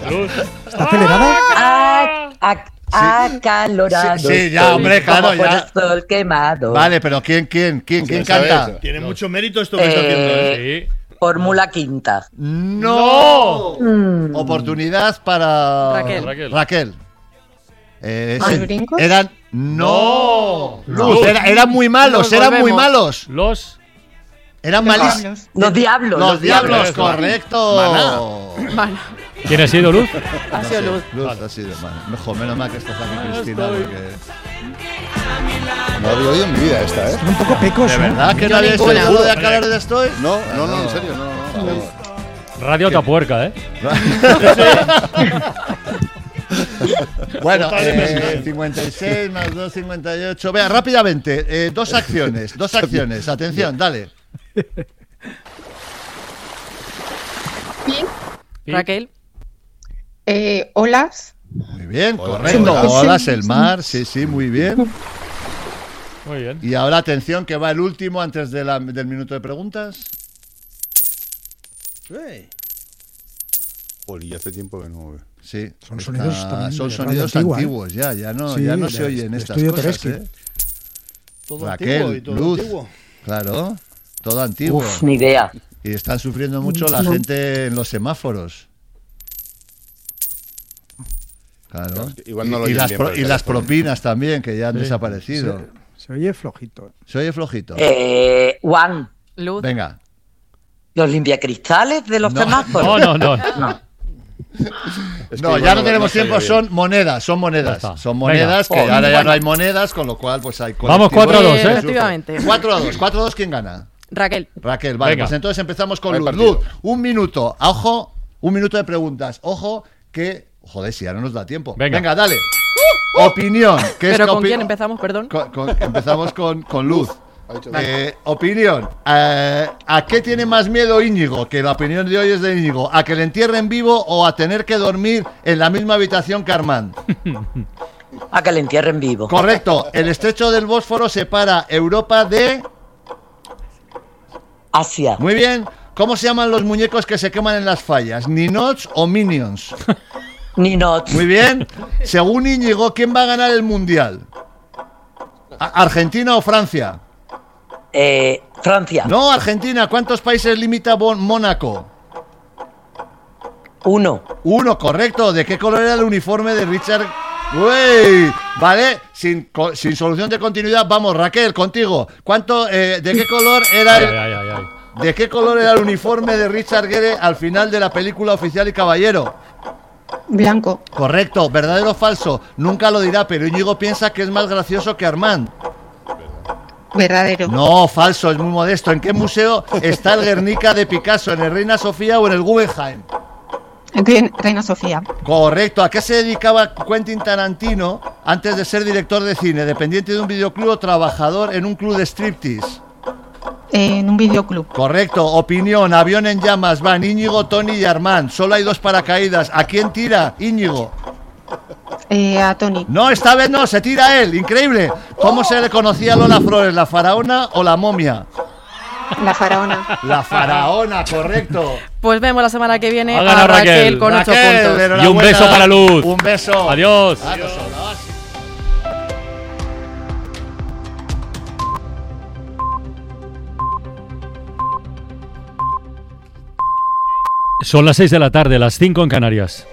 ¿Está acelerada? Acalorado. Sí, ya, hombre, claro, ya. El sol quemado. Vale, pero ¿quién canta? Tiene mucho mérito esto que está haciendo. Sí. Fórmula quinta. ¡No! Oportunidad para Raquel. ¿Brincos? Eran. ¡No! Luz. Eran muy malos, eran muy malos. Eran malísimos. Los diablos. Los diablos, correcto. Vale. ¿Quién ha sido Luz? Ha sido Luz. Luz ha sido Mana. Mejor, menos mal que estás aquí, Cristina, porque. No había oído en mi vida esta, ¿eh? Son un poco pecos, ¿De ¿no? verdad que Yo nadie ninguna. seguro de acabar de estoy? No, en serio, no. Radio Tapuerca, ¿eh? Bueno, 56 más 2, 58. Vea, rápidamente, dos acciones. Atención, dale. Bien. Raquel. Olas. Muy bien, Olas. correcto. Sí. Olas, el mar, sí, muy bien. Muy bien. Y ahora atención, que va el último antes del minuto de preguntas. Joder, hace tiempo que no. Sí, Son sonidos también son de sonidos radio antigua, antiguos, ya no, Sí, ya no se de oyen estas estudio cosas, Teresky. Todo Raquel, antiguo y todo Luz. antiguo. Claro, todo antiguo. Uf, ni idea. Y están sufriendo mucho la gente en los semáforos. Claro. Igual no lo y oyen las, bien por el y las teléfono. propinas también, que ya han desaparecido. Se oye flojito. Se oye flojito. Juan, Luz. Venga. los limpiacristales de los No, semáforos. No. Es que No, igual ya no tenemos se oye tiempo, bien. son monedas. Ya está. Son monedas, que Venga. ahora ya no hay monedas, con lo cual pues hay Vamos, colectivos 4-2, que sufren. Efectivamente. 4-2, ¿quién gana? Raquel. Raquel, vale, Venga. pues entonces empezamos con Hay Luz. partido. Luz, un minuto, ojo, un minuto de preguntas. Ojo, que. Joder, si ya no nos da tiempo. Venga. Dale. Opinión. ¿Pero con quién empezamos, perdón? Empezamos con Luz. Ha dicho- Opinión. ¿A qué tiene más miedo Íñigo? Que la opinión de hoy es de Íñigo. ¿A que le entierren vivo o a tener que dormir en la misma habitación que Armand? A que le entierren vivo. Correcto. El estrecho del Bósforo separa Europa de. Asia. Muy bien. ¿Cómo se llaman los muñecos que se queman en las fallas? ¿Ninots o Minions? Ninot. Muy bien. Según Íñigo, ¿quién va a ganar el Mundial? ¿Argentina o Francia? Francia. No, Argentina. ¿Cuántos países limita Mónaco? 1. 1, correcto. ¿De qué color era el uniforme de Richard? ¡Uy! Vale, sin solución de continuidad. Vamos, Raquel, contigo. ¿De qué color era Ay. ¿De qué color era el uniforme de Richard Gere al final de la película Oficial y Caballero? Blanco. Correcto, verdadero o falso. Nunca lo dirá, pero Íñigo piensa que es más gracioso que Armand. Verdadero. No, falso, es muy modesto. ¿En qué museo está el Guernica de Picasso? ¿En el Reina Sofía o en el Guggenheim? Reina Sofía. Correcto. ¿A qué se dedicaba Quentin Tarantino antes de ser director de cine? ¿Dependiente de un videoclub o trabajador en un club de striptease? En un videoclub. Correcto. Opinión. Avión en llamas. Van Íñigo, Tony y Armand. Solo hay 2 paracaídas. ¿A quién tira Íñigo? A Tony. No, esta vez no. Se tira él. Increíble. ¿Cómo se le conocía a Lola Flores? ¿La faraona o la momia? La faraona. La faraona, correcto. Pues vemos la semana que viene Ha ganado a Raquel Raquel. con 8 Raquel, puntos. enhorabuena. Y un beso para Luz. Un beso. Adiós. Son las 6 de la tarde, las 5 en Canarias.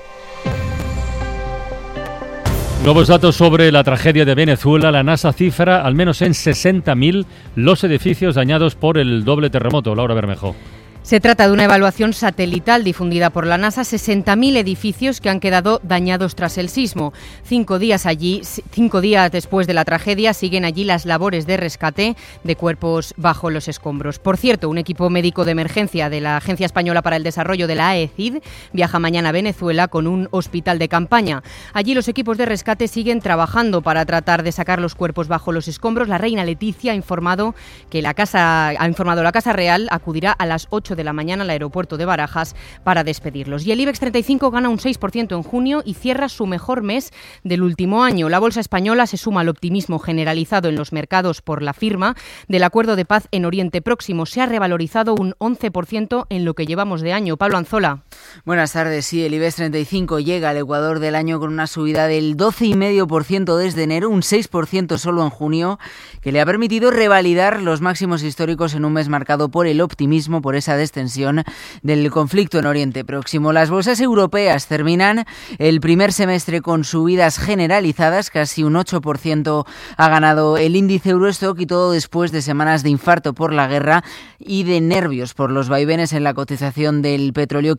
Nuevos datos sobre la tragedia de Venezuela. La NASA cifra al menos en 60.000 los edificios dañados por el doble terremoto. Laura Bermejo. Se trata de una evaluación satelital difundida por la NASA, 60.000 edificios que han quedado dañados tras el sismo. 5 días después de la tragedia siguen allí las labores de rescate de cuerpos bajo los escombros. Por cierto, un equipo médico de emergencia de la Agencia Española para el Desarrollo de la AECID viaja mañana a Venezuela con un hospital de campaña. Allí los equipos de rescate siguen trabajando para tratar de sacar los cuerpos bajo los escombros. La reina Leticia ha informado la Casa Real acudirá a las 8 8 de la mañana al aeropuerto de Barajas para despedirlos. Y el IBEX 35 gana un 6% en junio y cierra su mejor mes del último año. La bolsa española se suma al optimismo generalizado en los mercados por la firma del acuerdo de paz en Oriente Próximo. Se ha revalorizado un 11% en lo que llevamos de año. Pablo Anzola. Buenas tardes. Sí, el IBEX 35 llega al Ecuador del año con una subida del 12,5% desde enero, un 6% solo en junio, que le ha permitido revalidar los máximos históricos en un mes marcado por el optimismo por esa descensión del conflicto en Oriente Próximo. Las bolsas europeas terminan el primer semestre con subidas generalizadas, casi un 8% ha ganado el índice Eurostock, y todo después de semanas de infarto por la guerra y de nervios por los vaivenes en la cotización del petróleo,